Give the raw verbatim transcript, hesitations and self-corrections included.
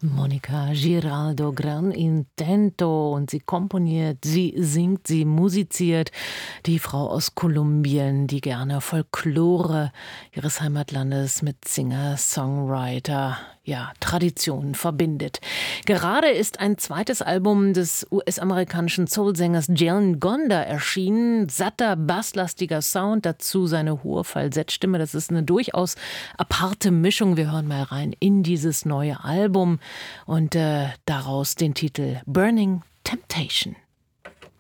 Monica Giraldo, Gran Intento, und sie komponiert, sie singt, sie musiziert. Die Frau aus Kolumbien, die gerne Folklore ihres Heimatlandes mit Singer-Songwriter, ja, Traditionen verbindet. Gerade ist ein zweites Album des U S-amerikanischen Soul-Sängers Jalen Gonda erschienen. Satter, basslastiger Sound, dazu seine hohe Falsettstimme. Das ist eine durchaus aparte Mischung. Wir hören mal rein in dieses neue Album und äh, daraus den Titel Burning Temptation.